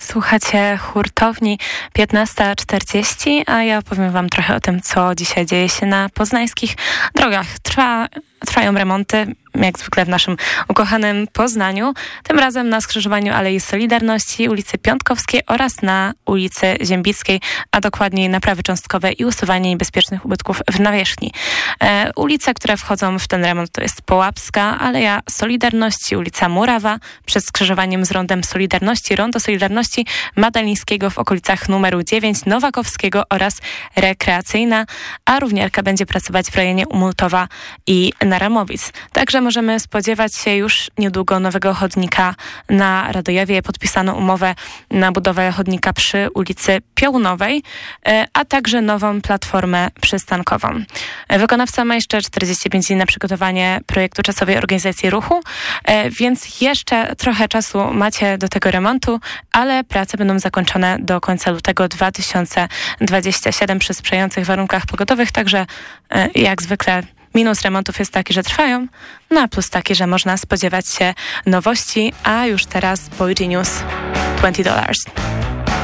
Słuchacie Hurtowni 15:40, a ja opowiem wam trochę o tym, co dzisiaj dzieje się na poznańskich drogach. Trwają remonty, jak zwykle w naszym ukochanym Poznaniu. Tym razem na skrzyżowaniu Alei Solidarności, ulicy Piątkowskiej oraz na ulicy Ziębickiej, a dokładniej naprawy cząstkowe i usuwanie niebezpiecznych ubytków w nawierzchni. Ulice, które wchodzą w ten remont, to jest Połapska, Aleja Solidarności, ulica Murawa, przed skrzyżowaniem z Rondem Solidarności, Rondo Solidarności Madalińskiego w okolicach numeru 9, Nowakowskiego oraz Rekreacyjna, a równiarka będzie pracować w rejonie Umultowa i Naramowic. Także możemy spodziewać się już niedługo nowego chodnika na Radojawie. Podpisano umowę na budowę chodnika przy ulicy Piołnowej, a także nową platformę przystankową. Wykonawca ma jeszcze 45 dni na przygotowanie projektu czasowej organizacji ruchu, więc jeszcze trochę czasu macie do tego remontu, ale prace będą zakończone do końca lutego 2027 przy sprzyjających warunkach pogodowych, także jak zwykle minus remontów jest taki, że trwają, no a plus taki, że można spodziewać się nowości, a już teraz Boy Genius $20.